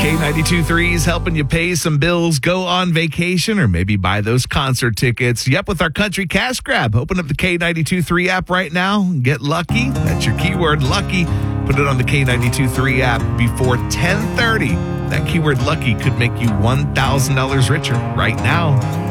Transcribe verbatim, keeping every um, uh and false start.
K ninety-two point three is helping you pay some bills, go on vacation, or maybe buy those concert tickets. Yep, with our Country Cash Grab. Open up the K ninety-two point three app right now and get lucky. That's your keyword, lucky. Put it on the K ninety-two point three app before ten thirty. That keyword lucky could make you one thousand dollars richer right now.